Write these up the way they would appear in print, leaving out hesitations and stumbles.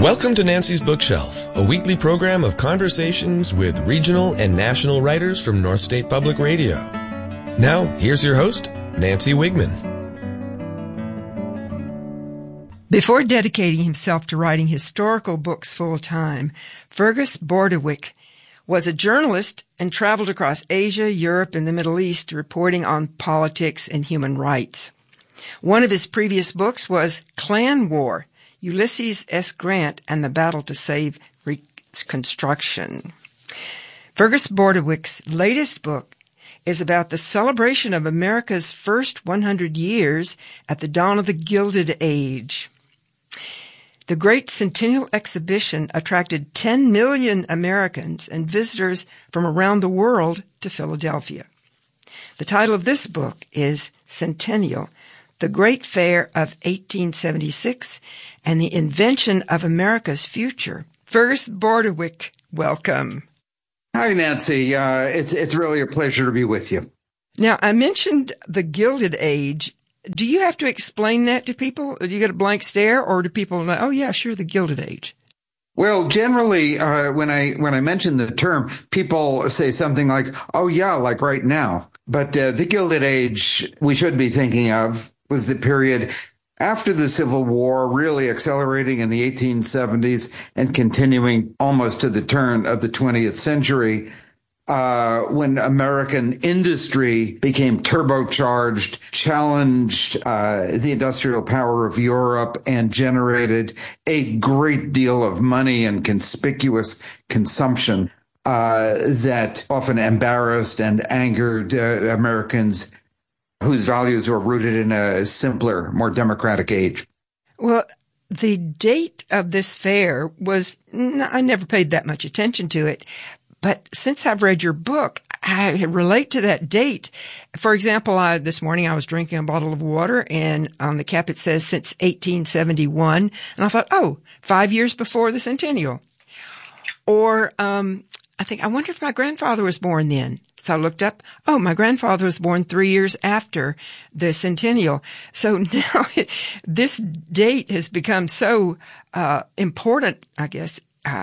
Welcome to Nancy's Bookshelf, a weekly program of conversations with regional and national writers from North State Public Radio. Now, here's your host, Nancy Wigman. Before dedicating himself to writing historical books full-time, Fergus Bordewick was a journalist and traveled across Asia, Europe, and the Middle East reporting on politics and human rights. One of his previous books was Clan War, Ulysses S. Grant and the Battle to Save Reconstruction. Fergus Bordewick's latest book is about the celebration of America's first 100 years at the dawn of the Gilded Age. The Great Centennial Exhibition attracted 10 million Americans and visitors from around the world to Philadelphia. The title of this book is Centennial, The Great Fair of 1876 and the Invention of America's Future. Fergus Bordewick, welcome. Hi, Nancy. It's really a pleasure to be with you. Now, I mentioned the Gilded Age. Do you have to explain that to people? Do you get a blank stare, or do people know, oh, yeah, sure, the Gilded Age? Well, generally, when I mention the term, people say something like, oh, yeah, like right now. But the Gilded Age we should be thinking of was the period after the Civil War, really accelerating in the 1870s and continuing almost to the turn of the 20th century, when American industry became turbocharged, challenged the industrial power of Europe, and generated a great deal of money and conspicuous consumption that often embarrassed and angered Americans whose values were rooted in a simpler, more democratic age. Well, the date of this fair was, I never paid that much attention to it, but since I've read your book, I relate to that date. For example, this morning I was drinking a bottle of water, and on the cap it says since 1871, and I thought, 5 years before the centennial. Or I wonder if my grandfather was born then. So I looked up, my grandfather was born 3 years after the centennial. So now this date has become so important, I guess,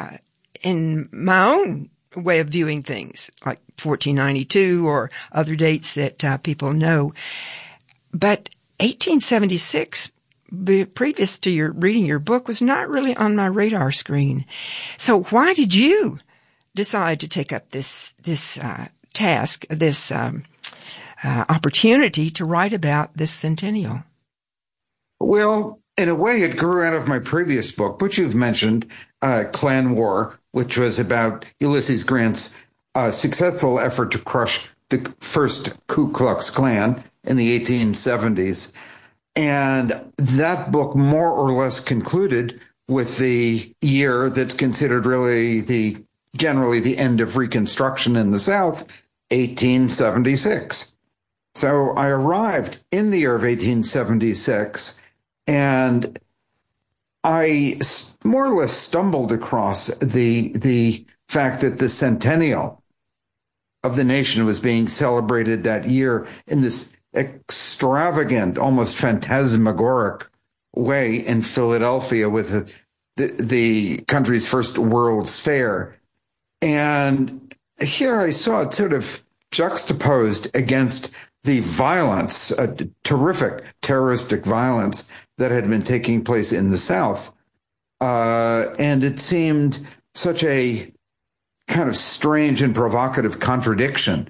in my own way of viewing things, like 1492 or other dates that people know. But 1876, previous to your reading your book, was not really on my radar screen. So why did you decide to take up this task, this opportunity to write about this centennial? Well, in a way, it grew out of my previous book, which you've mentioned, Clan War, which was about Ulysses Grant's successful effort to crush the first Ku Klux Klan in the 1870s. And that book more or less concluded with the year that's considered really generally the end of Reconstruction in the South, 1876. So I arrived in the year of 1876, and I more or less stumbled across the fact that the centennial of the nation was being celebrated that year in this extravagant, almost phantasmagoric way in Philadelphia with the country's first World's Fair. And here I saw it sort of juxtaposed against the violence, terrific terroristic violence that had been taking place in the South. And it seemed such a kind of strange and provocative contradiction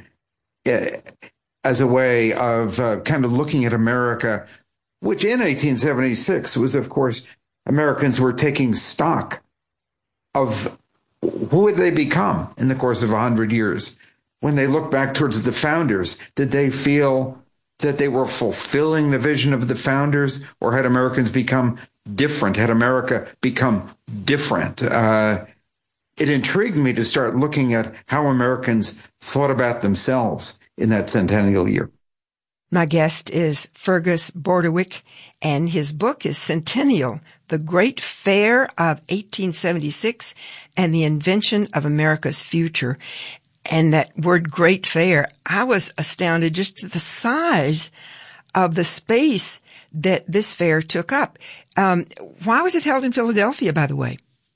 as a way of kind of looking at America, which in 1876 was, of course, Americans were taking stock of who would they become in the course of 100 years? When they look back towards the founders, did they feel that they were fulfilling the vision of the founders, or had Americans become different? Had America become different? It intrigued me to start looking at how Americans thought about themselves in that centennial year. My guest is Fergus Bordewick, and his book is Centennial, The Great Fair of 1876 and the Invention of America's Future. And that word great fair, I was astounded just at the size of the space that this fair took up. Why was it held in Philadelphia, by the way?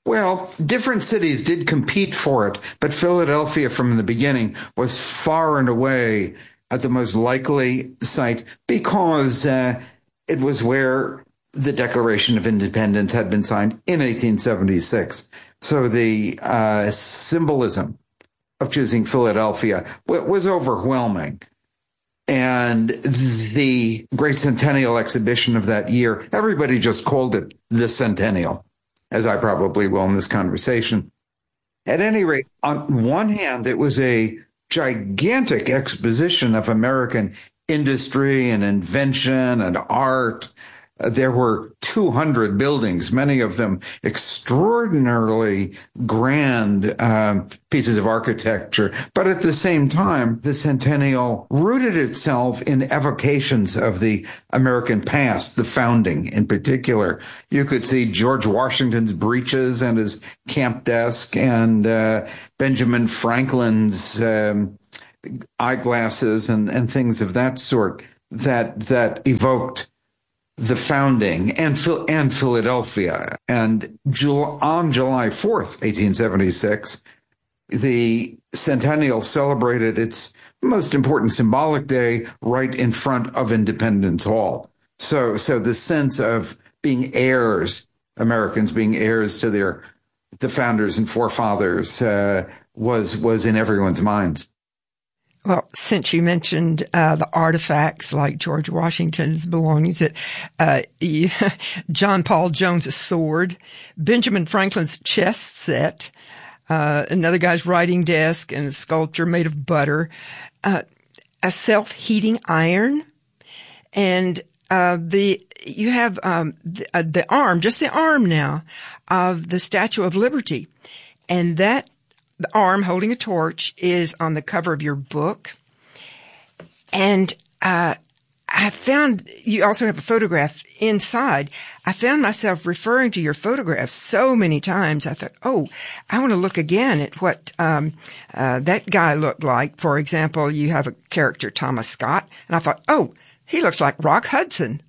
Well, different cities did compete for it, but Philadelphia from the beginning was far and away the most likely site because it was where the Declaration of Independence had been signed in 1876. So the symbolism of choosing Philadelphia was overwhelming. And the Great Centennial Exhibition of that year, everybody just called it the Centennial, as I probably will in this conversation. At any rate, on one hand, it was a gigantic exposition of American industry and invention and art. There were 200 buildings, many of them extraordinarily grand pieces of architecture. But at the same time, the Centennial rooted itself in evocations of the American past, the founding in particular. You could see George Washington's breeches and his camp desk and Benjamin Franklin's eyeglasses and things of that sort that evoked the founding and Philadelphia. And on July 4th, 1876, the Centennial celebrated its most important symbolic day right in front of Independence Hall. So the sense of being heirs, Americans being heirs to the founders and forefathers, was in everyone's minds. Well, since you mentioned the artifacts like George Washington's belongings, John Paul Jones's sword, Benjamin Franklin's chess set, another guy's writing desk and a sculpture made of butter, a self-heating iron, and you have the arm, just the arm now, of the Statue of Liberty, and that the arm holding a torch is on the cover of your book. And I found you also have a photograph inside. I found myself referring to your photographs so many times. I thought, I want to look again at what that guy looked like. For example, you have a character, Thomas Scott, and I thought, he looks like Rock Hudson.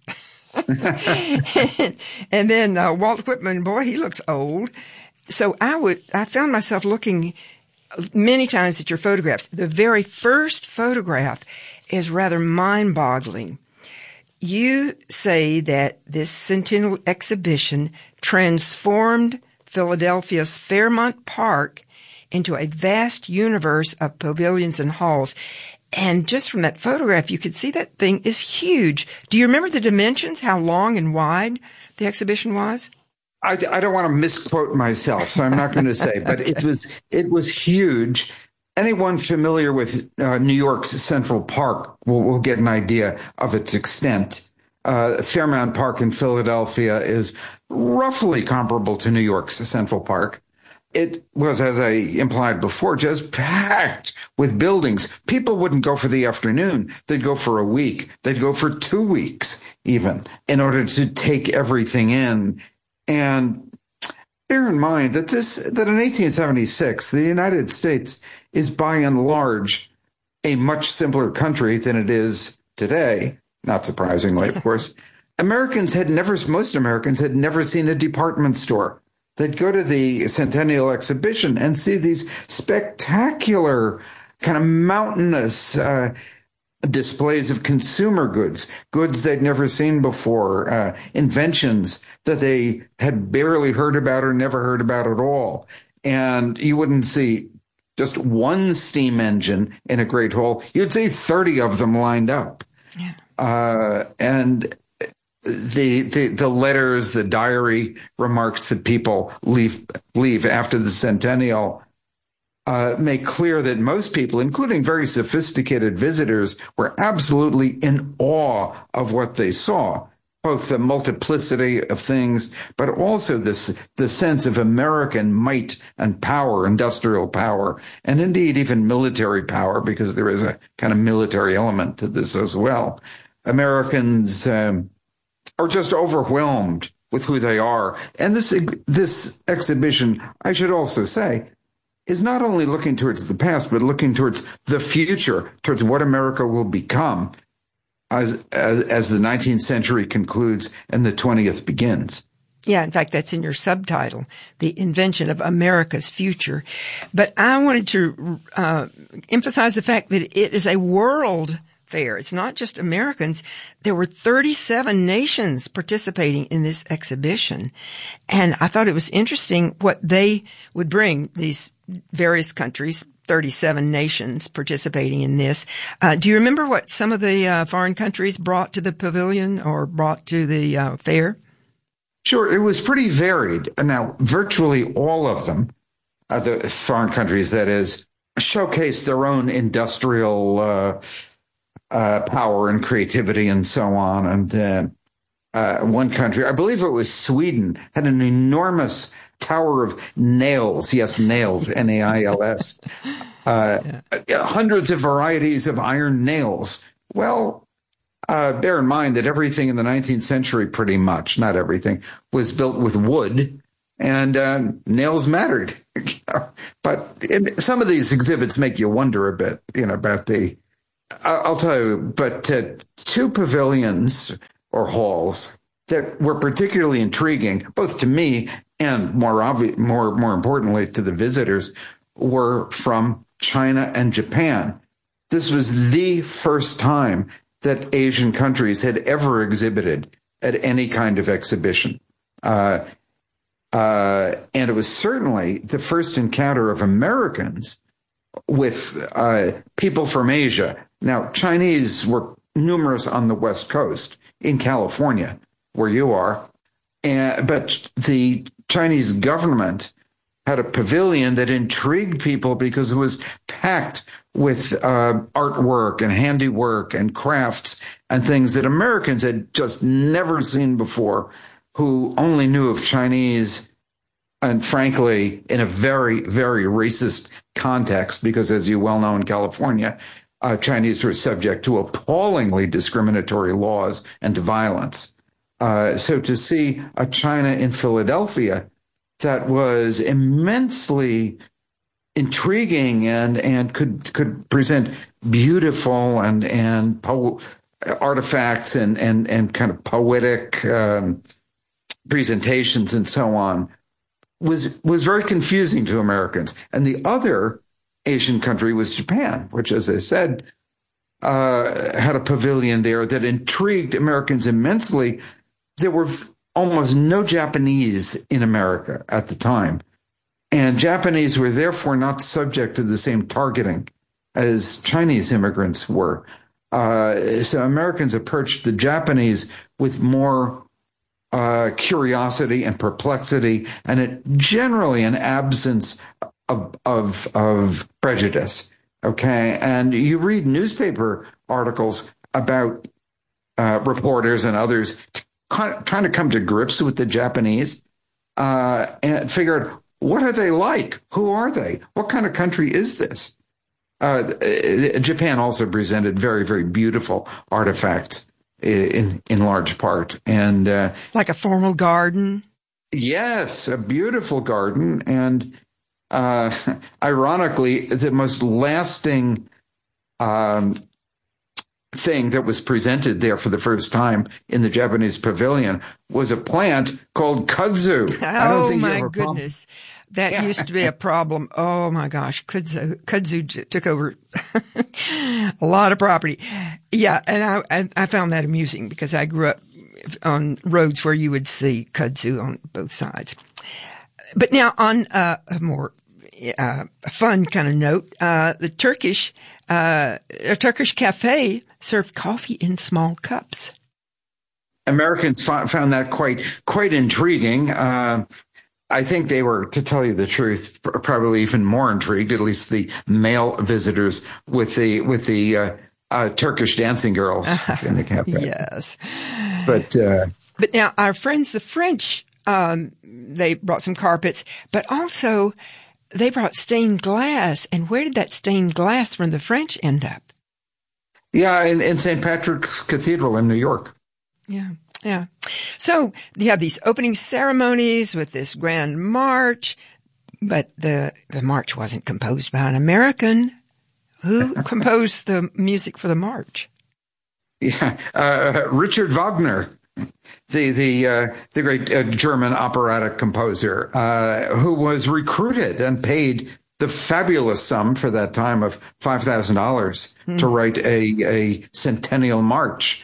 and then Walt Whitman, boy, he looks old. So I found myself looking many times at your photographs. The very first photograph is rather mind-boggling. You say that this Centennial exhibition transformed Philadelphia's Fairmount Park into a vast universe of pavilions and halls. And just from that photograph, you could see that thing is huge. Do you remember the dimensions, how long and wide the exhibition was? I don't want to misquote myself, so I'm not going to say, but it was huge. Anyone familiar with New York's Central Park will get an idea of its extent. Fairmount Park in Philadelphia is roughly comparable to New York's Central Park. It was, as I implied before, just packed with buildings. People wouldn't go for the afternoon. They'd go for a week. They'd go for 2 weeks even in order to take everything in. And bear in mind that in 1876, the United States is by and large a much simpler country than it is today. Not surprisingly, of course. Most Americans had never seen a department store. They'd go to the Centennial exhibition and see these spectacular, kind of mountainous displays of consumer goods they'd never seen before, inventions that they had barely heard about or never heard about at all. And you wouldn't see just one steam engine in a great hall. You'd see 30 of them lined up. Yeah. And the letters, the diary remarks that people leave after the Centennial make clear that most people, including very sophisticated visitors, were absolutely in awe of what they saw, both the multiplicity of things, but also the sense of American might and power, industrial power, and indeed even military power, because there is a kind of military element to this as well. Americans are just overwhelmed with who they are. And this exhibition, I should also say, is not only looking towards the past, but looking towards the future, towards what America will become as the 19th century concludes and the 20th begins. Yeah, in fact, that's in your subtitle, The Invention of America's Future. But I wanted to emphasize the fact that it is a world fair. It's not just Americans. There were 37 nations participating in this exhibition. And I thought it was interesting what they would bring, these various countries, 37 nations participating in this. Do you remember what some of the foreign countries brought to the pavilion or brought to the fair? Sure. It was pretty varied. Now, virtually all of them, the foreign countries, that is, showcased their own industrial power and creativity and so on. And one country, I believe it was Sweden, had an enormous tower of nails. Yes, nails, N-A-I-L-S. Hundreds of varieties of iron nails. Well, bear in mind that everything in the 19th century, pretty much, not everything, was built with wood, and nails mattered. But some of these exhibits make you wonder a bit, about the... I'll tell you, but two pavilions or halls that were particularly intriguing, both to me and more importantly to the visitors, were from China and Japan. This was the first time that Asian countries had ever exhibited at any kind of exhibition. And it was certainly the first encounter of Americans with people from Asia. Now, Chinese were numerous on the West Coast, in California, where you are. But the Chinese government had a pavilion that intrigued people because it was packed with artwork and handiwork and crafts and things that Americans had just never seen before, who only knew of Chinese, and frankly, in a very, very racist context, because as you well know in California, Chinese were subject to appallingly discriminatory laws and to violence. So to see a China in Philadelphia that was immensely intriguing and could present beautiful and artifacts and kind of poetic presentations and so on was very confusing to Americans. And the other Asian country was Japan, which, as I said, had a pavilion there that intrigued Americans immensely. There were almost no Japanese in America at the time, and Japanese were therefore not subject to the same targeting as Chinese immigrants were. So Americans approached the Japanese with more curiosity and perplexity, and generally an absence of prejudice. Okay. And you read newspaper articles about reporters and others trying to come to grips with the Japanese and figure out, what are they like? Who are they? What kind of country is this? Japan also presented very, very beautiful artifacts in large part. And like a formal garden? Yes, a beautiful garden. And ironically, the most lasting thing that was presented there for the first time in the Japanese pavilion was a plant called kudzu. Oh, my goodness. That used to be a problem. Oh, my gosh. Kudzu took over a lot of property. Yeah, and I found that amusing because I grew up on roads where you would see kudzu on both sides. But now on a more fun kind of note, a Turkish cafe served coffee in small cups. Americans found that quite intriguing. I think they were, to tell you the truth, probably even more intrigued, at least the male visitors, with the Turkish dancing girls in the cafe. Yes. But now our friends, the French, they brought some carpets, but also they brought stained glass. And where did that stained glass from the French end up? Yeah, in St. Patrick's Cathedral in New York. Yeah. Yeah. So you have these opening ceremonies with this grand march, but the march wasn't composed by an American. Who composed the music for the march? Yeah, Richard Wagner. the great German operatic composer, who was recruited and paid the fabulous sum for that time of $5,000 to write a centennial march,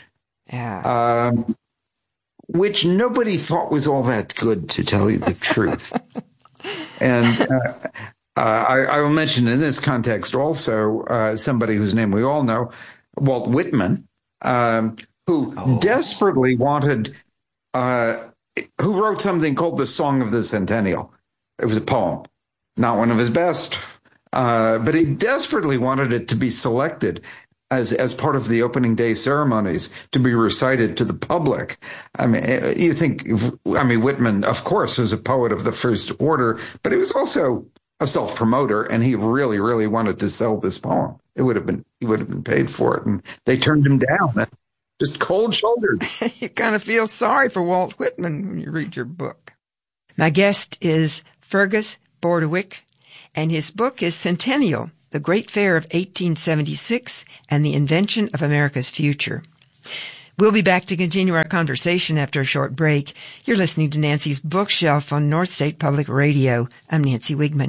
which nobody thought was all that good, to tell you the truth. And I will mention in this context also somebody whose name we all know, Walt Whitman, who desperately wanted, who wrote something called the Song of the Centennial. It was a poem, not one of his best, but he desperately wanted it to be selected as part of the opening day ceremonies to be recited to the public. I mean, Whitman, of course, was a poet of the first order, but he was also a self-promoter, and he really, really wanted to sell this poem. He would have been paid for it, and they turned him down. Just cold-shouldered. You kind of feel sorry for Walt Whitman when you read your book. My guest is Fergus Bordewick, and his book is Centennial, The Great Fair of 1876 and the Invention of America's Future. We'll be back to continue our conversation after a short break. You're listening to Nancy's Bookshelf on North State Public Radio. I'm Nancy Wigman.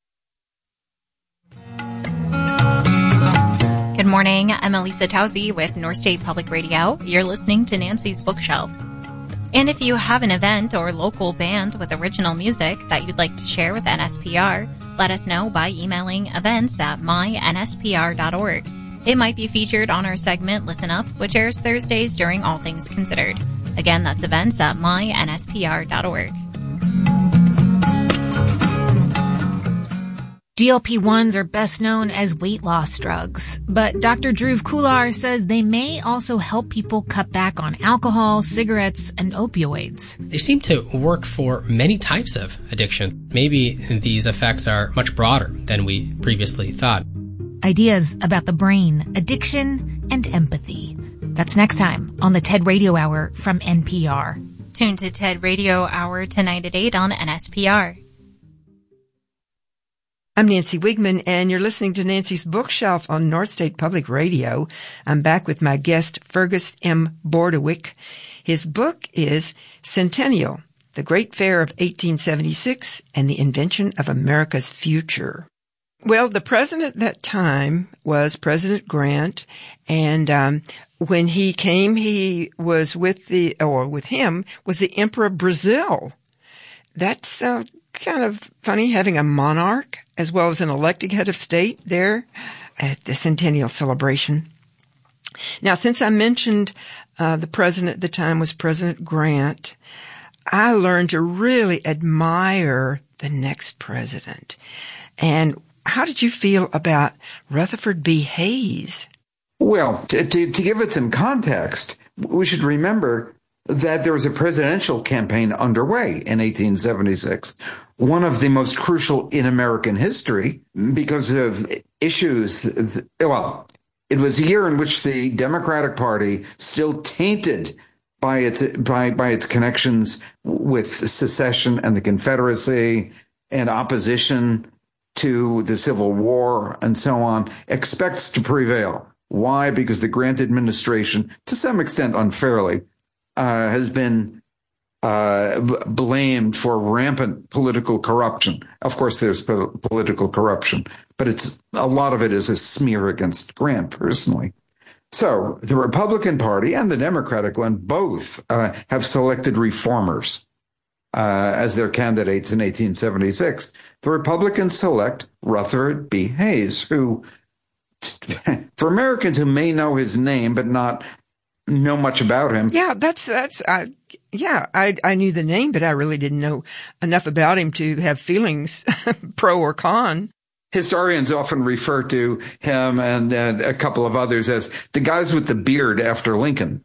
Good morning. I'm Elisa Tauzi with North State Public Radio. You're listening to Nancy's Bookshelf. And if you have an event or local band with original music that you'd like to share with NSPR, let us know by emailing events@mynspr.org. It might be featured on our segment Listen Up, which airs Thursdays during All Things Considered. Again, that's events@mynspr.org. GLP-1s are best known as weight loss drugs, but Dr. Dhruv Kular says they may also help people cut back on alcohol, cigarettes, and opioids. They seem to work for many types of addiction. Maybe these effects are much broader than we previously thought. Ideas about the brain, addiction, and empathy. That's next time on the TED Radio Hour from NPR. Tune to TED Radio Hour tonight at 8 on NSPR. I'm Nancy Wigman, and you're listening to Nancy's Bookshelf on North State Public Radio. I'm back with my guest, Fergus M. Bordewick. His book is Centennial, The Great Fair of 1876 and the Invention of America's Future. Well, the president at that time was President Grant, and when he came, he was with him was the Emperor of Brazil. That's kind of funny, having a monarch as well as an elected head of state there at the centennial celebration. Now, since I mentioned the president at the time was President Grant, I learned to really admire the next president. And how did you feel about Rutherford B. Hayes? Well, to give it some context, we should remember that there was a presidential campaign underway in 1876, one of the most crucial in American history because of issues. Well, it was a year in which the Democratic Party, still tainted by its connections with secession and the Confederacy and opposition to the Civil War and so on, expects to prevail. Why? Because the Grant administration, to some extent unfairly, has been blamed for rampant political corruption. Of course, there's political corruption, but a lot of it is a smear against Grant personally. So the Republican Party and the Democratic one both have selected reformers as their candidates in 1876. The Republicans select Rutherford B. Hayes, who, for Americans who may know his name but not know much about him. Yeah, I knew the name, but I really didn't know enough about him to have feelings, pro or con. Historians often refer to him and a couple of others as the guys with the beard after Lincoln.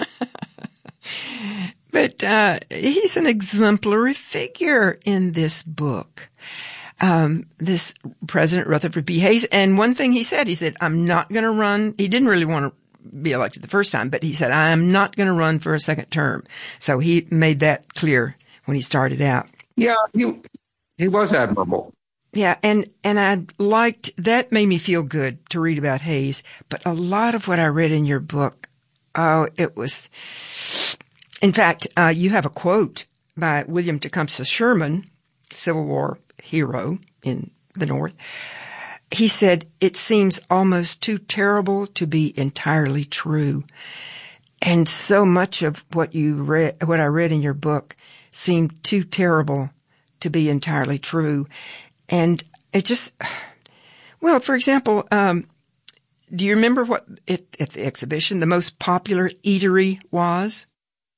But he's an exemplary figure in this book. This President Rutherford B. Hayes. And one thing he said, I'm not going to run. He didn't really want to be elected the first time, but he said, I am not going to run for a second term. So he made that clear when he started out. Yeah, he was admirable. Yeah, and I liked, that made me feel good to read about Hayes, but a lot of what I read in your book, it was In fact, you have a quote by William Tecumseh Sherman, Civil War hero in the North. He said, "It seems almost too terrible to be entirely true." And so much of what I read in your book seemed too terrible to be entirely true. And it just, well, for example, do you remember what at the exhibition the most popular eatery was?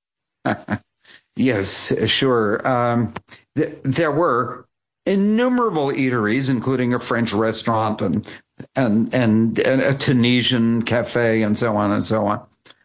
Yes, sure. There were innumerable eateries, including a French restaurant and a Tunisian cafe and so on and so on.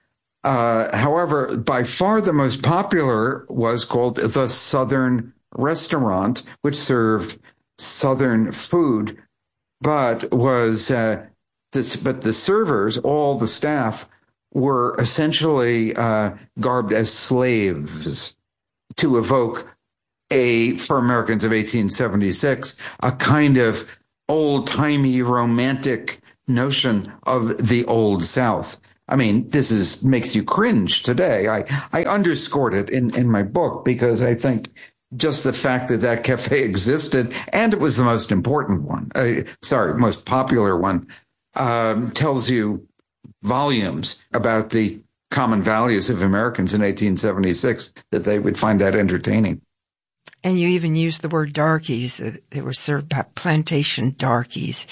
However, by far the most popular was called the Southern Restaurant, which served Southern food, but the servers, all the staff, were essentially garbed as slaves to evoke for Americans of 1876, a kind of old-timey romantic notion of the Old South. I mean, this makes you cringe today. I underscored it in my book because I think just the fact that cafe existed, and it was the most important one, most popular one, tells you volumes about the common values of Americans in 1876, that they would find that entertaining. And you even used the word darkies. They were served by plantation darkies.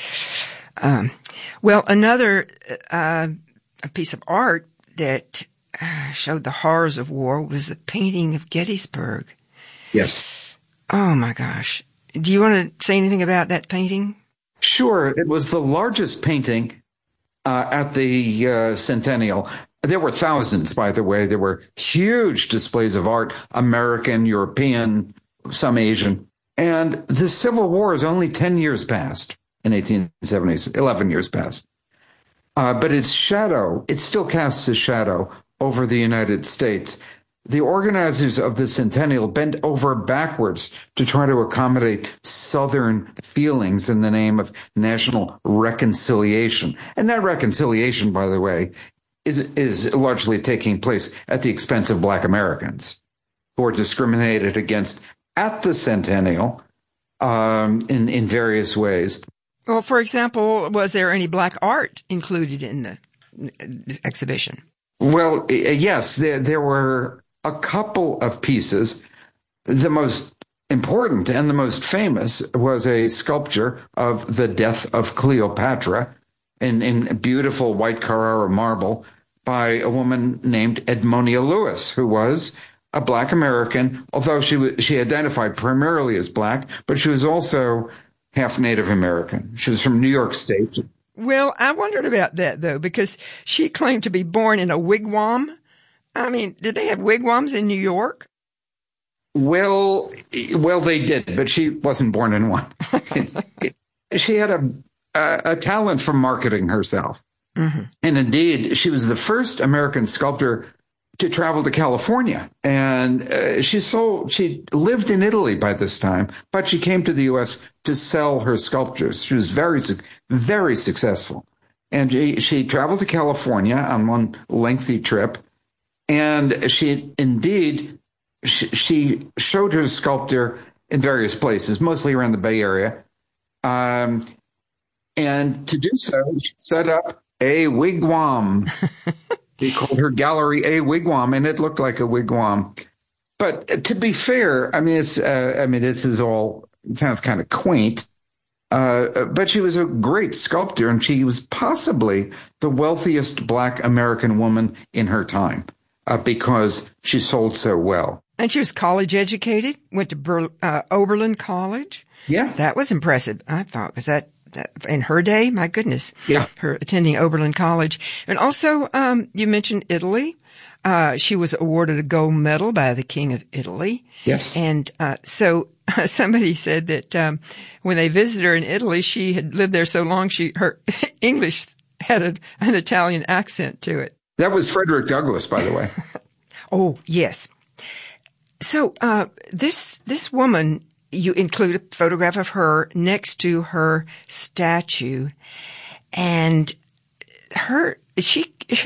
Well, another a piece of art that showed the horrors of war was the painting of Gettysburg. Yes. Oh, my gosh. Do you want to say anything about that painting? Sure. It was the largest painting at the Centennial. There were thousands, by the way. There were huge displays of art, American, European, some Asian. And the Civil War is only 10 years past in 1870s, 11 years past. But its shadow, it still casts a shadow over the United States. The organizers of the Centennial bent over backwards to try to accommodate Southern feelings in the name of national reconciliation. And that reconciliation, by the way, is largely taking place at the expense of Black Americans who are discriminated against at the Centennial in various ways. Well, for example, was there any Black art included in the exhibition? Well, yes, there were a couple of pieces. The most important and the most famous was a sculpture of the death of Cleopatra in beautiful white Carrara marble by a woman named Edmonia Lewis, who was a Black American, although she identified primarily as Black, but she was also half Native American. She was from New York State. Well, I wondered about that, though, because she claimed to be born in a wigwam. I mean, did they have wigwams in New York? Well, they did, but she wasn't born in one. She had a talent for marketing herself. Mm-hmm. And indeed, she was the first American sculptor to travel to California. And she lived in Italy by this time, but she came to the U.S. to sell her sculptures. She was very, very successful. And she traveled to California on one lengthy trip. And she showed her sculpture in various places, mostly around the Bay Area. And to do so, she set up a wigwam. They called her gallery a wigwam, and it looked like a wigwam. But to be fair, I mean, this sounds kind of quaint. But she was a great sculptor, and she was possibly the wealthiest Black American woman in her time. Because she sold so well. And she was college educated, went to Oberlin College. Yeah. That was impressive, I thought, because that in her day, my goodness. Yeah. Her attending Oberlin College. And also, you mentioned Italy. She was awarded a gold medal by the King of Italy. Yes. And so somebody said that when they visited her in Italy, she had lived there so long, her English had an Italian accent to it. That was Frederick Douglass, by the way. Oh, yes. So, this woman, you include a photograph of her next to her statue, and her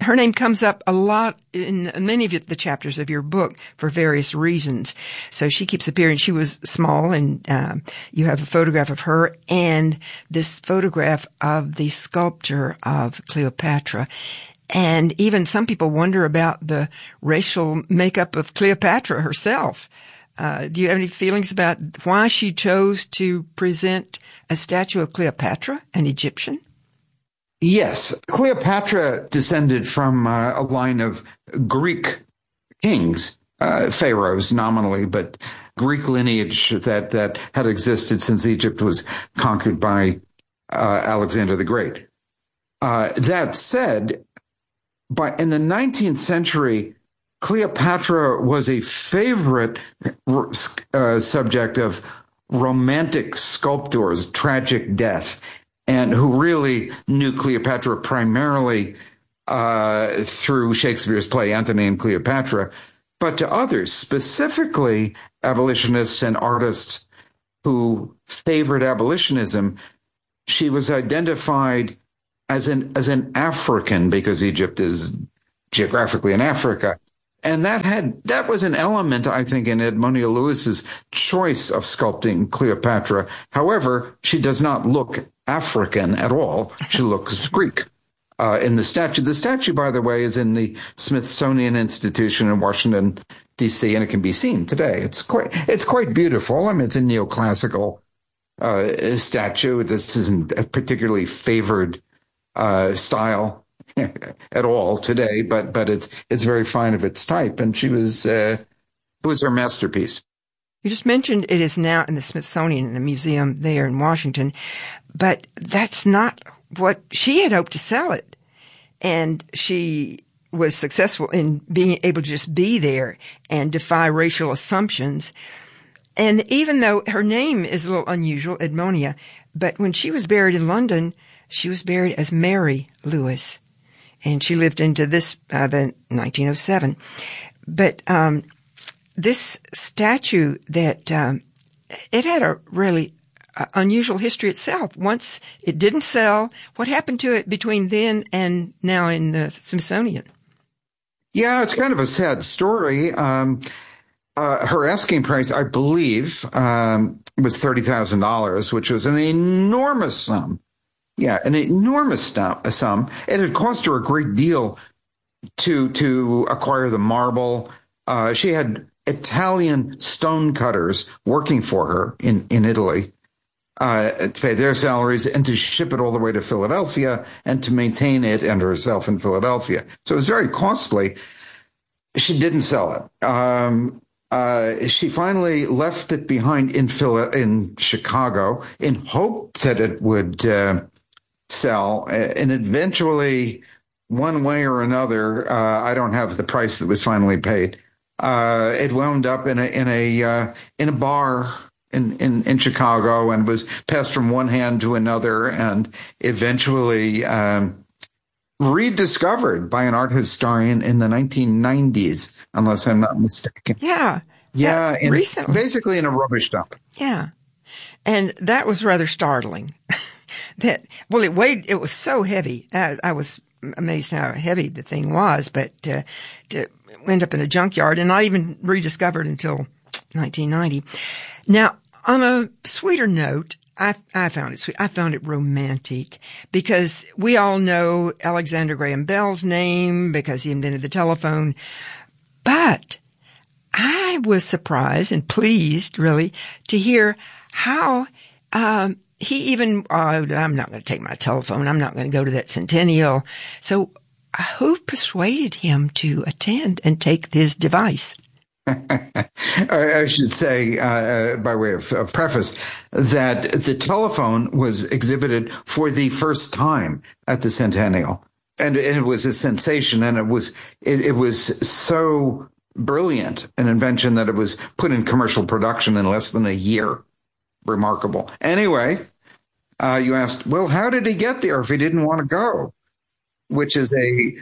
her name comes up a lot in many of the chapters of your book for various reasons. So she keeps appearing. She was small, and you have a photograph of her and this photograph of the sculpture of Cleopatra. And even some people wonder about the racial makeup of Cleopatra herself. Do you have any feelings about why she chose to present a statue of Cleopatra, an Egyptian? Yes. Cleopatra descended from a line of Greek kings, pharaohs nominally, but Greek lineage that had existed since Egypt was conquered by Alexander the Great. That said, in the 19th century, Cleopatra was a favorite subject of romantic sculptors, tragic death, and who really knew Cleopatra primarily through Shakespeare's play Antony and Cleopatra, but to others, specifically abolitionists and artists who favored abolitionism. She was identified as an African because Egypt is geographically in Africa. And that was an element, I think, in Edmonia Lewis's choice of sculpting Cleopatra. However, she does not look African at all. She looks Greek in the statue. The statue, by the way, is in the Smithsonian Institution in Washington, D.C., and it can be seen today. It's quite beautiful. I mean, it's a neoclassical statue. This isn't a particularly favored style at all today, but it's very fine of its type, and it was her masterpiece. You just mentioned it is now in the Smithsonian in the museum there in Washington, but that's not what she had hoped to sell it. And she was successful in being able to just be there and defy racial assumptions. And even though her name is a little unusual, Edmonia, but when she was buried in London, she was buried as Mary Lewis. And she lived into the 1907. But this statue that it had a really unusual history itself. Once it didn't sell, what happened to it between then and now in the Smithsonian? Yeah, it's kind of a sad story. Her asking price, I believe, was $30,000, which was an enormous sum. Yeah, an enormous sum. It had cost her a great deal to acquire the marble. She had Italian stonecutters working for her in Italy to pay their salaries and to ship it all the way to Philadelphia and to maintain it and herself in Philadelphia. So it was very costly. She didn't sell it. She finally left it behind in Chicago in hope that it would sell, and eventually, one way or another, I don't have the price that was finally paid. It wound up in a bar in Chicago and was passed from one hand to another, and eventually rediscovered by an art historian in the 1990s, unless I'm not mistaken. Yeah, recently, basically in a rubbish dump. Yeah, and that was rather startling. It was so heavy. I was amazed how heavy the thing was, but to end up in a junkyard and not even rediscovered until 1990. Now, on a sweeter note, I found it sweet. I found it romantic because we all know Alexander Graham Bell's name because he invented the telephone. But I was surprised and pleased, really, to hear how he even, I'm not going to take my telephone. I'm not going to go to that centennial. So who persuaded him to attend and take his device? I should say, by way of preface, that the telephone was exhibited for the first time at the centennial. And it was a sensation, and it was so brilliant an invention that it was put in commercial production in less than a year. Remarkable. Anyway, you asked, well, how did he get there if he didn't want to go? Which is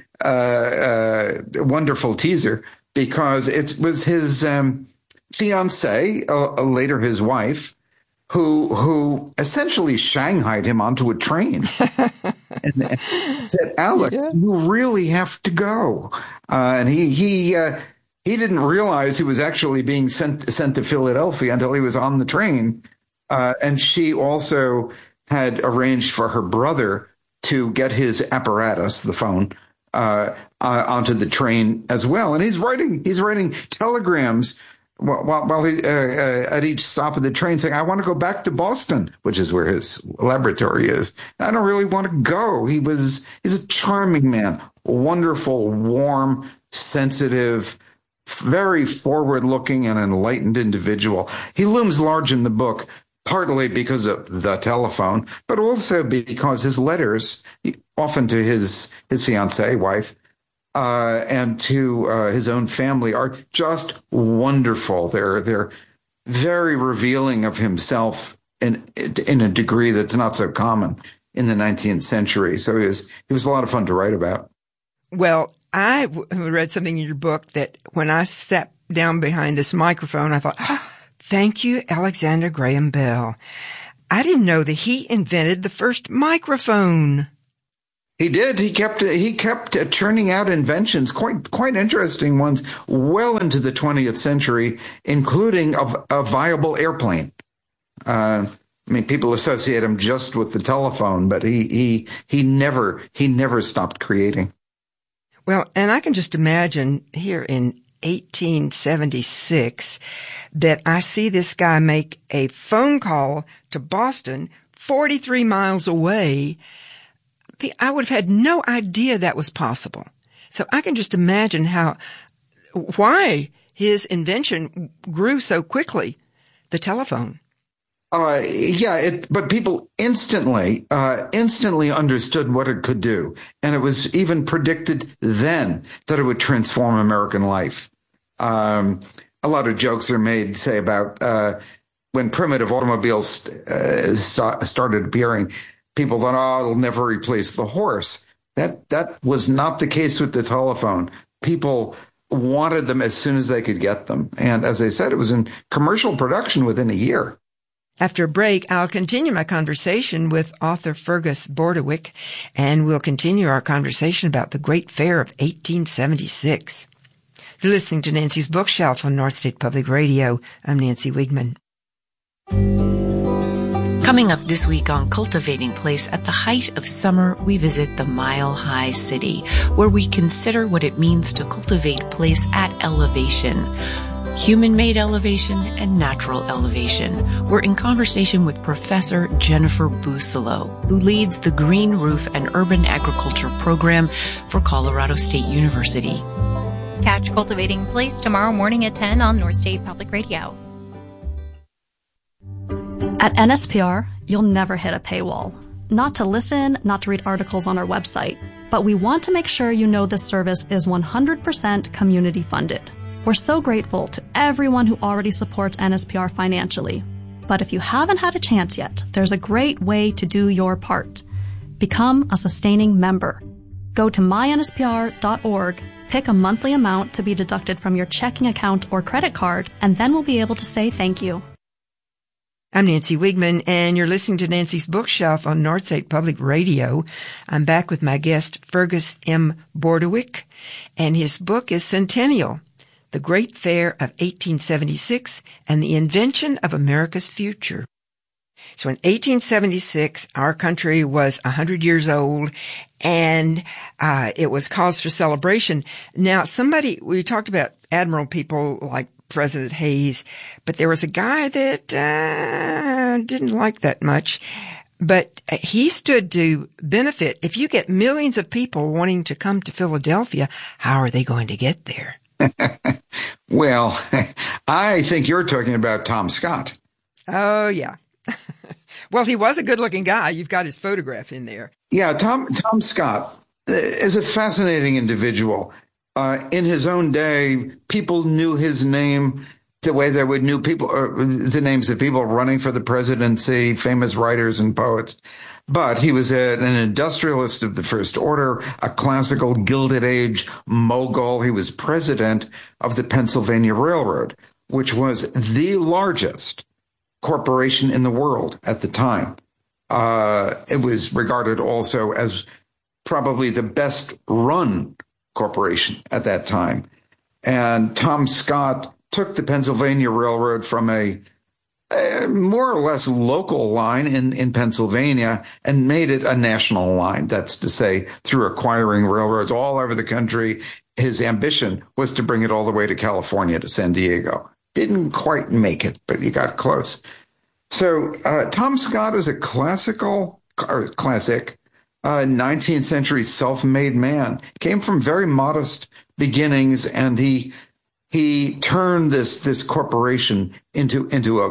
a wonderful teaser, because it was his fiancée, later his wife, who essentially shanghaied him onto a train. and said, Alex, you really have to go. And he didn't realize he was actually being sent to Philadelphia until he was on the train. And she also had arranged for her brother to get his apparatus, the phone, onto the train as well. And he's writing telegrams while he at each stop of the train saying, I want to go back to Boston, which is where his laboratory is. I don't really want to go. He's a charming man, wonderful, warm, sensitive, very forward-looking and enlightened individual. He looms large in the book, partly because of the telephone, but also because his letters, often to his fiancée, wife, and to his own family, are just wonderful. They're very revealing of himself in a degree that's not so common in the 19th century. So he was a lot of fun to write about. Well, I read something in your book that when I sat down behind this microphone, I thought, thank you, Alexander Graham Bell. I didn't know that he invented the first microphone. He did. He kept churning out inventions, quite interesting ones, well into the 20th century, including a viable airplane. I mean, people associate him just with the telephone, but he never stopped creating. Well, and I can just imagine here in 1876 that I see this guy make a phone call to Boston, 43 miles away. I would have had no idea that was possible. So I can just imagine why his invention grew so quickly, the telephone. But people instantly understood what it could do. And it was even predicted then that it would transform American life. A lot of jokes are made, say, about when primitive automobiles started appearing. People thought, it'll never replace the horse. That was not the case with the telephone. People wanted them as soon as they could get them. And as I said, it was in commercial production within a year. After a break, I'll continue my conversation with author Fergus Bordewick, and we'll continue our conversation about the Great Fair of 1876. You're listening to Nancy's Bookshelf on North State Public Radio. I'm Nancy Wiegman. Coming up this week on Cultivating Place, at the height of summer, we visit the Mile High City, where we consider what it means to cultivate place at elevation. Human-made elevation and natural elevation. We're in conversation with Professor Jennifer Busolo, who leads the Green Roof and Urban Agriculture program for Colorado State University. Catch Cultivating Place tomorrow morning at 10 on North State Public Radio. At NSPR, you'll never hit a paywall. Not to listen, not to read articles on our website, but we want to make sure you know this service is 100% community funded. We're so grateful to everyone who already supports NSPR financially. But if you haven't had a chance yet, there's a great way to do your part. Become a sustaining member. Go to mynspr.org, pick a monthly amount to be deducted from your checking account or credit card, and then we'll be able to say thank you. I'm Nancy Wiegman, and you're listening to Nancy's Bookshelf on North State Public Radio. I'm back with my guest, Fergus M. Bordewick, and his book is Centennial, The Great Fair of 1876 and the Invention of America's Future. So in 1876, our country was 100 years old, and it was cause for celebration. Now, we talked about admiral people like President Hayes, but there was a guy that didn't like that much. But he stood to benefit. If you get millions of people wanting to come to Philadelphia, how are they going to get there? Well, I think you're talking about Tom Scott. Oh, yeah. Well, he was a good-looking guy. You've got his photograph in there. Yeah, Tom Scott is a fascinating individual. In his own day, people knew his name the way they would knew the names of people running for the presidency, famous writers and poets. But he was an industrialist of the first order, a classical Gilded Age mogul. He was president of the Pennsylvania Railroad, which was the largest corporation in the world at the time. It was regarded also as probably the best run corporation at that time. And Tom Scott took the Pennsylvania Railroad from a more or less local line in Pennsylvania and made it a national line. That's to say, through acquiring railroads all over the country, his ambition was to bring it all the way to California, to San Diego. Didn't quite make it, but he got close. So Tom Scott is a classic 19th century self-made man. Came from very modest beginnings, and he turned this corporation into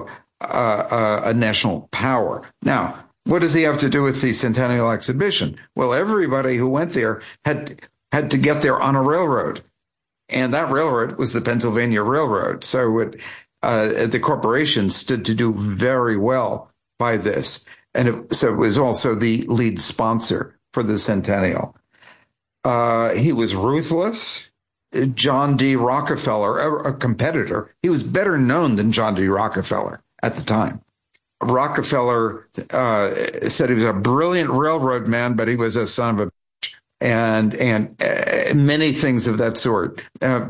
a national power. Now, what does he have to do with the Centennial Exhibition? Well, everybody who went there had to get there on a railroad, and that railroad was the Pennsylvania Railroad. So the corporation stood to do very well by this, and so it was also the lead sponsor for the Centennial. He was ruthless. John D. Rockefeller, a competitor, he was better known than John D. Rockefeller at the time. Rockefeller said he was a brilliant railroad man, but he was a son of a bitch, and many things of that sort.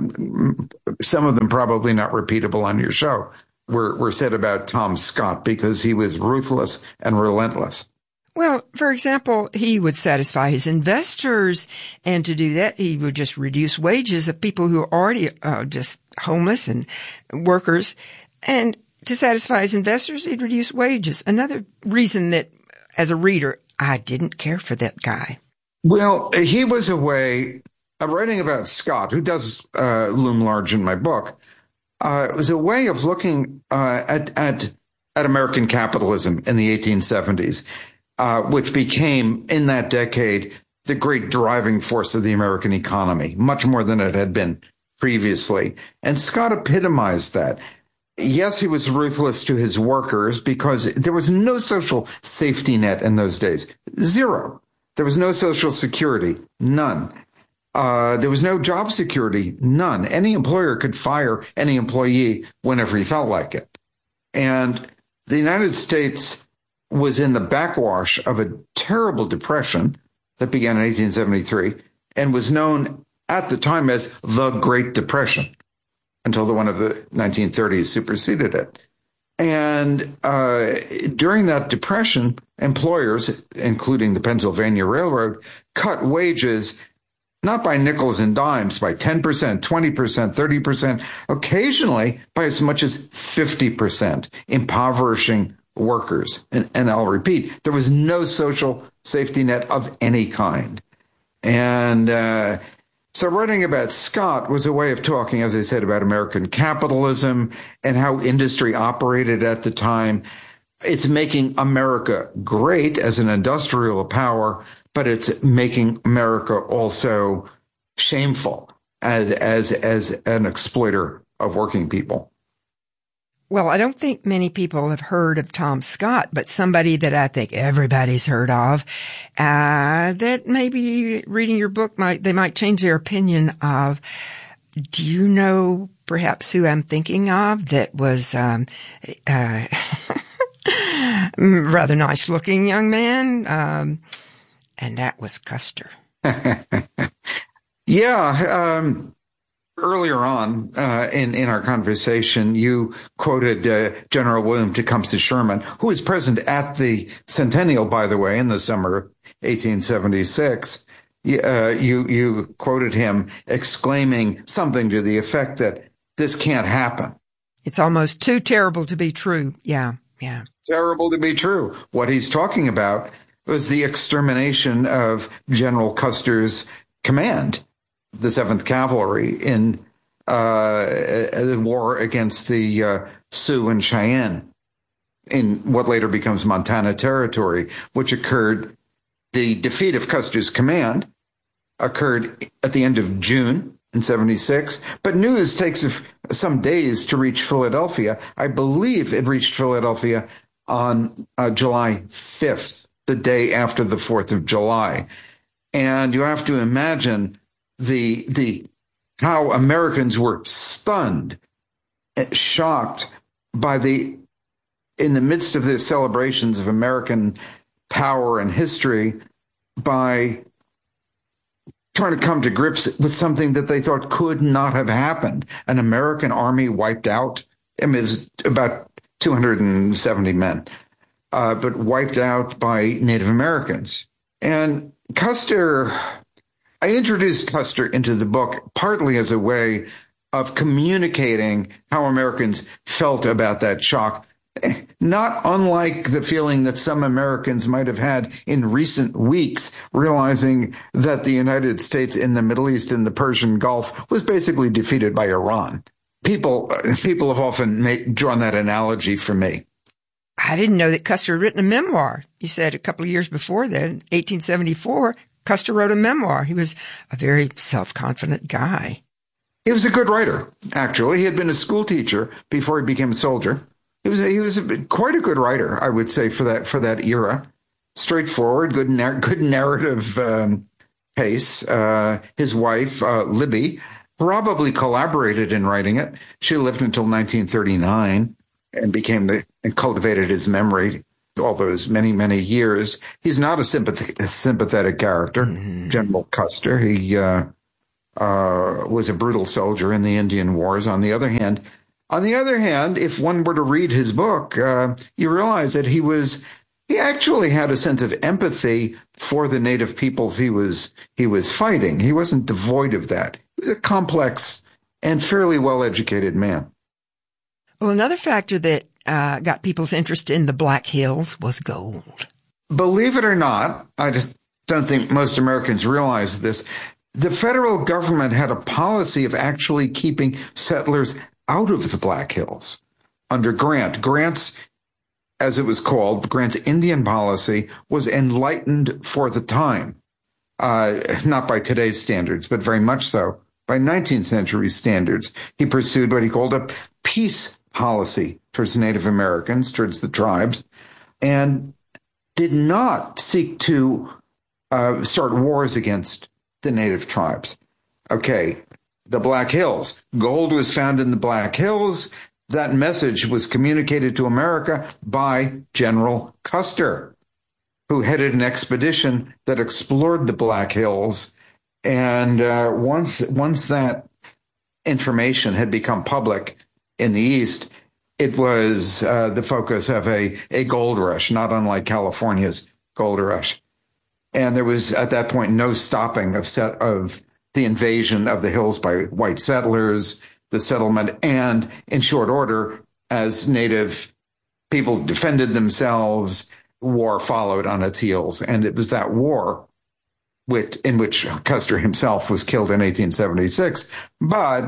Some of them probably not repeatable on your show were said about Tom Scott because he was ruthless and relentless. Well, for example, he would satisfy his investors, and to do that, he would just reduce wages of people who are already just homeless and workers. And to satisfy his investors, he'd reduce wages. Another reason that, as a reader, I didn't care for that guy. Well, he was a way of writing about Scott, who does loom large in my book. It was a way of looking at American capitalism in the 1870s. Which became, in that decade, the great driving force of the American economy, much more than it had been previously. And Scott epitomized that. Yes, he was ruthless to his workers because there was no social safety net in those days. Zero. There was no social security. None. There was no job security. None. Any employer could fire any employee whenever he felt like it. And the United States was in the backwash of a terrible depression that began in 1873 and was known at the time as the Great Depression until the one of the 1930s superseded it. And during that depression, employers, including the Pennsylvania Railroad, cut wages not by nickels and dimes, by 10%, 20%, 30%, occasionally by as much as 50%, impoverishing workers. And I'll repeat, there was no social safety net of any kind. And so writing about Scott was a way of talking, as I said, about American capitalism and how industry operated at the time. It's making America great as an industrial power, but it's making America also shameful as an exploiter of working people. Well, I don't think many people have heard of Tom Scott, but somebody that I think everybody's heard of, that maybe reading your book they might change their opinion of. Do you know perhaps who I'm thinking of that was, rather nice looking young man? And that was Custer. Yeah. Earlier on in our conversation, you quoted General William Tecumseh Sherman, who was present at the Centennial, by the way, in the summer of 1876. You quoted him exclaiming something to the effect that this can't happen. It's almost too terrible to be true. Yeah. Terrible to be true. What he's talking about was the extermination of General Custer's command, the 7th Cavalry, in the war against the Sioux and Cheyenne in what later becomes Montana Territory, which occurred, the defeat of Custer's command occurred at the end of June in 76, but news takes some days to reach Philadelphia. I believe it reached Philadelphia on July 5th, the day after the 4th of July. And you have to imagine how Americans were stunned, shocked by in the midst of the celebrations of American power and history, by trying to come to grips with something that they thought could not have happened. An American army wiped out. I mean, it was about 270 men, but wiped out by Native Americans. And Custer, I introduced Custer into the book partly as a way of communicating how Americans felt about that shock, not unlike the feeling that some Americans might have had in recent weeks, realizing that the United States in the Middle East and the Persian Gulf was basically defeated by Iran. People have often drawn that analogy for me. I didn't know that Custer had written a memoir. You said a couple of years before that, 1874, Custer wrote a memoir. He was a very self-confident guy. He was a good writer, actually. He had been a school teacher before he became a soldier. He was quite a good writer, I would say, for that era. Straightforward, good narrative pace. His wife, Libby, probably collaborated in writing it. She lived until 1939 and cultivated his memory all those many, many years. He's not a sympathetic character, General Custer. He was a brutal soldier in the Indian Wars. On the other hand, if one were to read his book, you realize that he actually had a sense of empathy for the native peoples he was fighting. He wasn't devoid of that. He was a complex and fairly well-educated man. Well, another factor that got people's interest in the Black Hills was gold. Believe it or not, I just don't think most Americans realize this. The federal government had a policy of actually keeping settlers out of the Black Hills under Grant. Grant's, as it was called, Grant's Indian policy was enlightened for the time, not by today's standards, but very much so by 19th century standards. He pursued what he called a peace policy towards Native Americans, towards the tribes, and did not seek to start wars against the native tribes. Okay, the Black Hills. Gold was found in the Black Hills. That message was communicated to America by General Custer, who headed an expedition that explored the Black Hills. And once that information had become public in the East, it was the focus of a gold rush, not unlike California's gold rush. And there was, at that point, no stopping of the invasion of the hills by white settlers, the settlement, and in short order, as native people defended themselves, war followed on its heels. And it was that war in which Custer himself was killed in 1876. But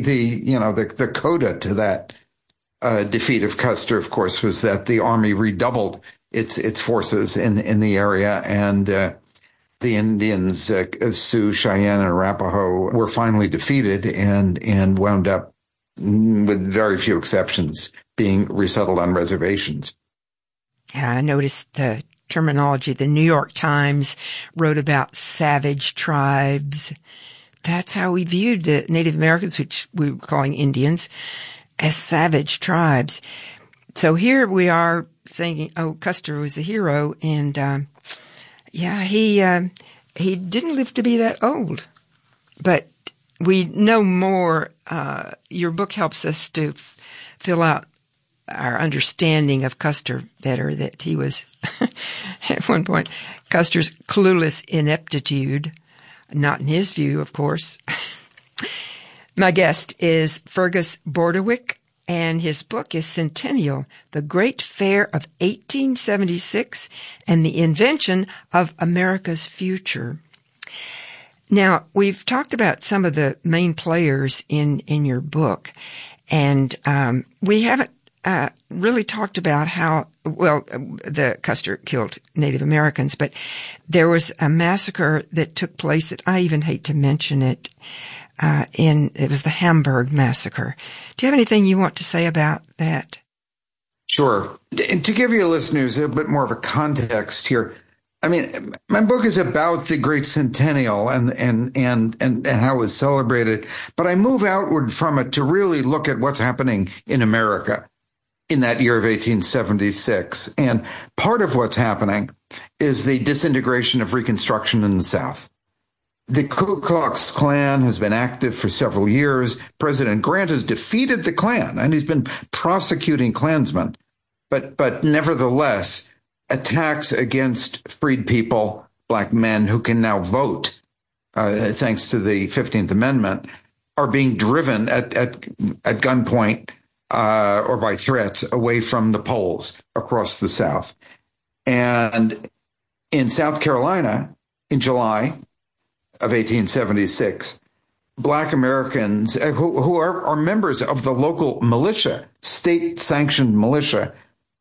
the coda to that defeat of Custer, of course, was that the army redoubled its forces in the area, and the Indians, Sioux, Cheyenne, and Arapaho, were finally defeated and wound up, with very few exceptions, being resettled on reservations. Yeah, I noticed the terminology. The New York Times wrote about savage tribes. That's how we viewed the Native Americans, which we were calling Indians, as savage tribes. So here we are saying, oh, Custer was a hero, and he didn't live to be that old. But we know more. Your book helps us to fill out our understanding of Custer better, that he was, at one point, Custer's clueless ineptitude, not in his view, of course. My guest is Fergus Bordewick, and his book is Centennial, The Great Fair of 1876 and the Invention of America's Future. Now, we've talked about some of the main players in your book, and we haven't really talked about how, well, the Custer killed Native Americans, but there was a massacre that took place that I even hate to mention it. It was the Hamburg Massacre. Do you have anything you want to say about that? Sure. And to give your listeners a bit more of a context here, I mean, my book is about the Great Centennial and how it was celebrated, but I move outward from it to really look at what's happening in America in that year of 1876. And part of what's happening is the disintegration of Reconstruction in the South. The Ku Klux Klan has been active for several years. President Grant has defeated the Klan, and he's been prosecuting Klansmen. But nevertheless, attacks against freed people, black men who can now vote, thanks to the 15th Amendment, are being driven at gunpoint or by threats away from the polls across the South. And in South Carolina, in July of 1876, black Americans who are members of the local militia, state-sanctioned militia,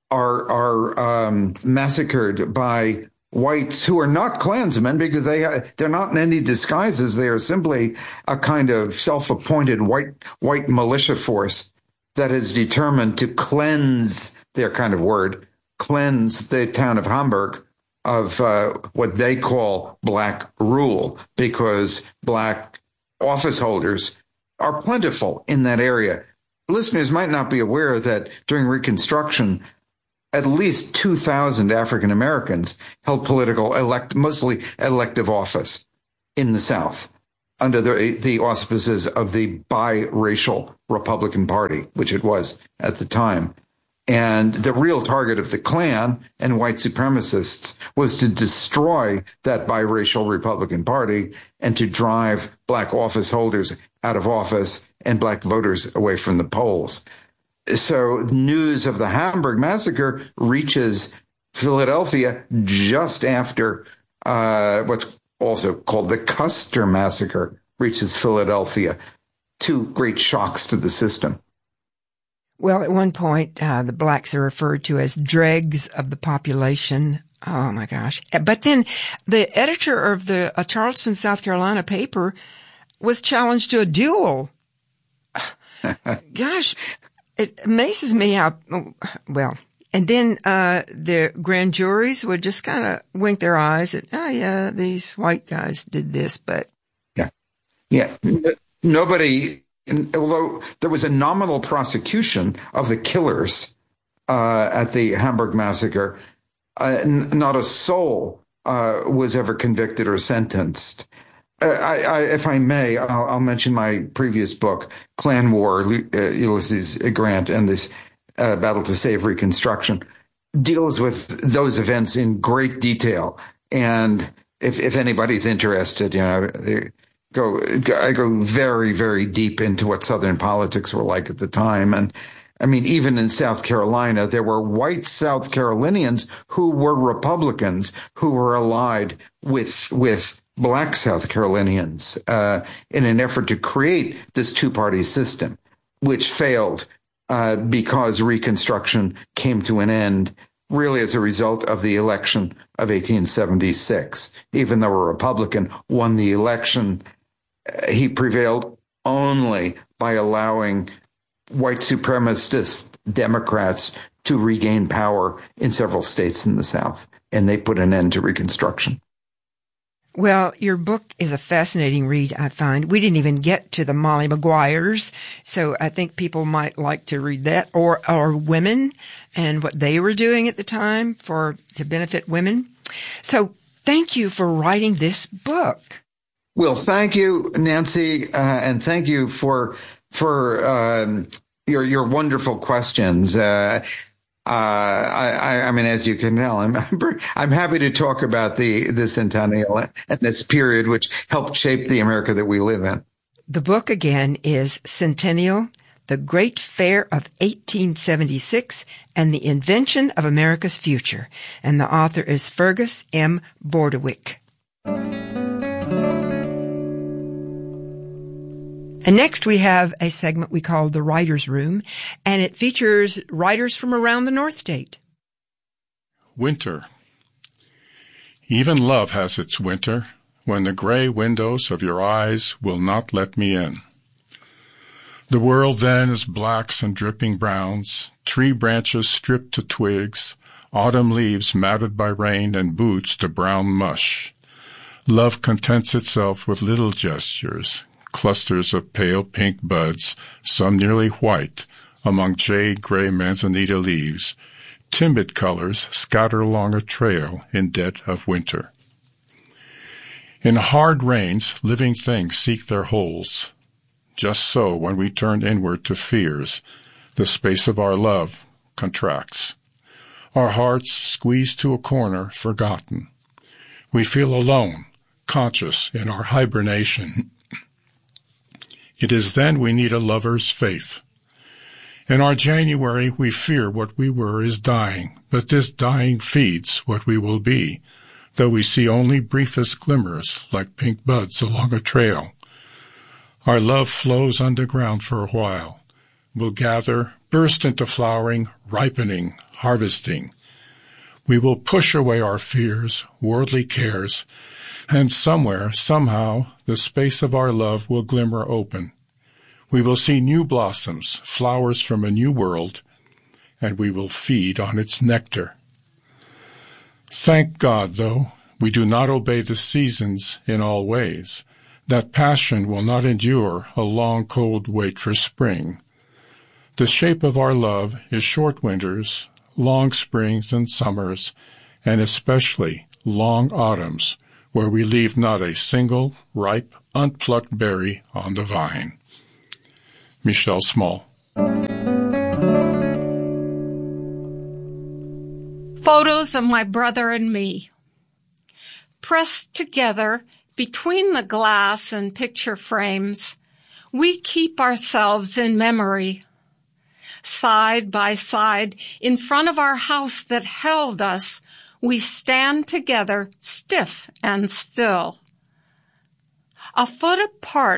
are massacred by whites who are not Klansmen because they're not in any disguises. They are simply a kind of self-appointed white militia force that is determined to cleanse, their kind of word, cleanse the town of Hamburg of what they call black rule, because black office holders are plentiful in that area. Listeners might not be aware that during Reconstruction, at least 2,000 African Americans held mostly elective office in the South under the auspices of the biracial Republican Party, which it was at the time. And the real target of the Klan and white supremacists was to destroy that biracial Republican Party and to drive black office holders out of office and black voters away from the polls. So news of the Hamburg massacre reaches Philadelphia just after what's also called the Custer massacre reaches Philadelphia. Two great shocks to the system. Well, at one point, the blacks are referred to as dregs of the population. Oh, my gosh. But then the editor of the Charleston, South Carolina paper was challenged to a duel. Gosh, it amazes me how, well, and then the grand juries would just kind of wink their eyes at, oh, yeah, these white guys did this, but. Yeah. Nobody, although there was a nominal prosecution of the killers at the Hamburg massacre, not a soul was ever convicted or sentenced. If I may, I'll mention my previous book, Klan War, Ulysses Grant and this Battle to Save Reconstruction, deals with those events in great detail. And if anybody's interested, I go very, very deep into what Southern politics were like at the time. And I mean, even in South Carolina, there were white South Carolinians who were Republicans who were allied with black South Carolinians in an effort to create this two-party system, which failed because Reconstruction came to an end really as a result of the election of 1876. Even though a Republican won the election, he prevailed only by allowing white supremacist Democrats to regain power in several states in the South, and they put an end to Reconstruction. Well, your book is a fascinating read, I find. We didn't even get to the Molly Maguires, so I think people might like to read that, or women and what they were doing at the time to benefit women. So thank you for writing this book. Well, thank you, Nancy, and thank you for your wonderful questions. I mean, as you can tell, I'm happy to talk about the centennial and this period which helped shape the America that we live in. The book again is Centennial: The Great Fair of 1876 and the Invention of America's Future, and the author is Fergus M. Bordewick. And next we have a segment we call the Writer's Room, and it features writers from around the North State. Winter. Even love has its winter, when the gray windows of your eyes will not let me in. The world then is blacks and dripping browns, tree branches stripped to twigs, autumn leaves matted by rain and boots to brown mush. Love contents itself with little gestures, clusters of pale pink buds, some nearly white, among jade-gray manzanita leaves, timid colors scatter along a trail in dead of winter. In hard rains, living things seek their holes. Just so, when we turn inward to fears, the space of our love contracts. Our hearts squeeze to a corner, forgotten. We feel alone, conscious in our hibernation. It is then we need a lover's faith. In our January, we fear what we were is dying, but this dying feeds what we will be, though we see only briefest glimmers like pink buds along a trail. Our love flows underground for a while, will gather, burst into flowering, ripening, harvesting. We will push away our fears, worldly cares, and somewhere, somehow, the space of our love will glimmer open. We will see new blossoms, flowers from a new world, and we will feed on its nectar. Thank God, though, we do not obey the seasons in all ways. That passion will not endure a long, cold wait for spring. The shape of our love is short winters, long springs and summers, and especially long autumns, where we leave not a single ripe, unplucked berry on the vine. Michelle Small. Photos of my brother and me. Pressed together between the glass and picture frames, we keep ourselves in memory. Side by side, in front of our house that held us, we stand together, stiff and still. A foot apart